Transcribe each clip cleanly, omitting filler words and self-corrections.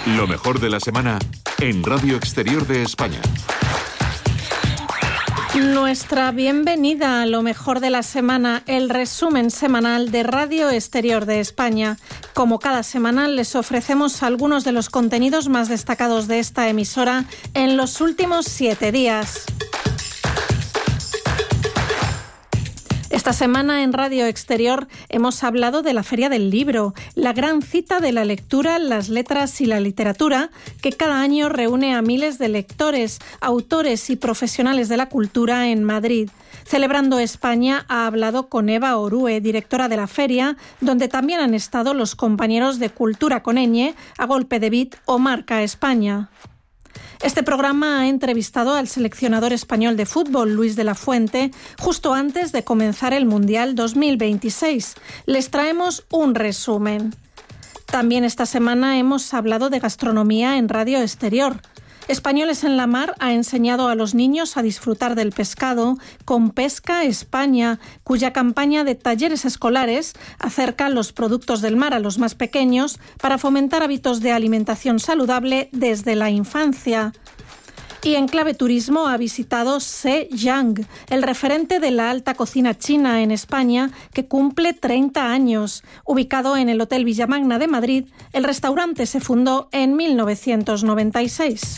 Lo mejor de la semana en Radio Exterior de España. Nuestra bienvenida a lo mejor de la semana, el resumen semanal de Radio Exterior de España. Como cada semana, les ofrecemos algunos de los contenidos más destacados de esta emisora en los últimos 7 días. Esta semana en Radio Exterior hemos hablado de la Feria del Libro, la gran cita de la lectura, las letras y la literatura, que cada año reúne a miles de lectores, autores y profesionales de la cultura en Madrid. Celebrando España ha hablado con Eva Orue, directora de la feria, donde también han estado los compañeros de Cultura con ñ, A Golpe de Beat o Marca España. Este programa ha entrevistado al seleccionador español de fútbol, Luis de la Fuente, justo antes de comenzar el Mundial 2026. Les traemos un resumen. También esta semana hemos hablado de gastronomía en Radio Exterior. Españoles en la Mar ha enseñado a los niños a disfrutar del pescado con Pesca España, cuya campaña de talleres escolares acerca los productos del mar a los más pequeños para fomentar hábitos de alimentación saludable desde la infancia. Y en clave turismo ha visitado Se Yang, el referente de la alta cocina china en España, que cumple 30 años. Ubicado en el Hotel Villamagna de Madrid, el restaurante se fundó en 1996.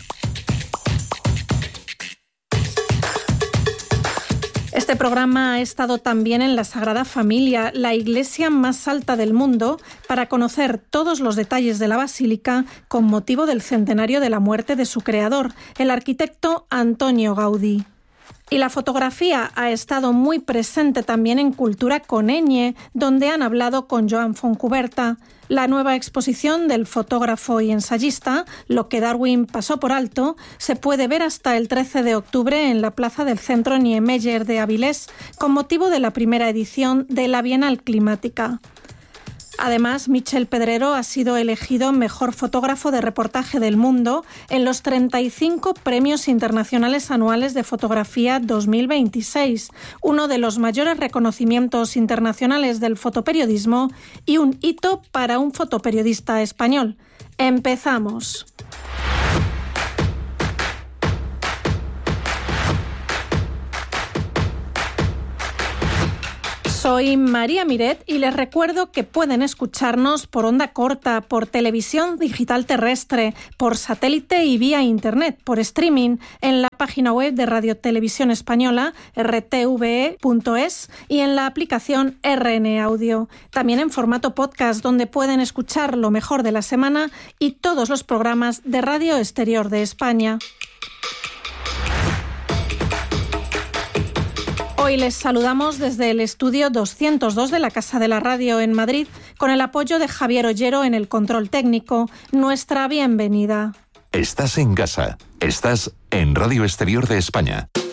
Este programa ha estado también en la Sagrada Familia, la iglesia más alta del mundo, para conocer todos los detalles de la basílica con motivo del centenario de la muerte de su creador, el arquitecto Antonio Gaudí. Y la fotografía ha estado muy presente también en Cultura con ñ, donde han hablado con Joan Fontcuberta. La nueva exposición del fotógrafo y ensayista, Lo que Darwin pasó por alto, se puede ver hasta el 13 de octubre en la plaza del Centro Niemeyer de Avilés, con motivo de la primera edición de la Bienal Climática. Además, Michel Pedrero ha sido elegido mejor fotógrafo de reportaje del mundo en los 35 Premios Internacionales Anuales de Fotografía 2026, uno de los mayores reconocimientos internacionales del fotoperiodismo y un hito para un fotoperiodista español. ¡Empezamos! Soy María Miret y les recuerdo que pueden escucharnos por onda corta, por televisión digital terrestre, por satélite y vía internet, por streaming, en la página web de Radio Televisión Española, rtve.es, y en la aplicación RN Audio. También en formato podcast, donde pueden escuchar lo mejor de la semana y todos los programas de Radio Exterior de España. Hoy les saludamos desde el estudio 202 de la Casa de la Radio en Madrid, con el apoyo de Javier Ollero en el control técnico. Nuestra bienvenida. Estás en casa. Estás en Radio Exterior de España.